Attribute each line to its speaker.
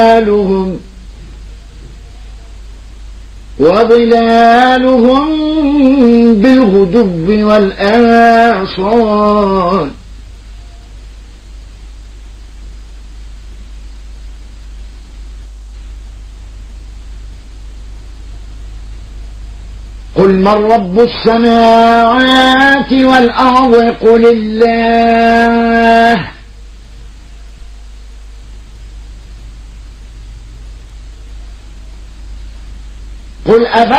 Speaker 1: وظلالهم بالغدو والآصال قل من رب السماوات والأرض قل الله قل أفلا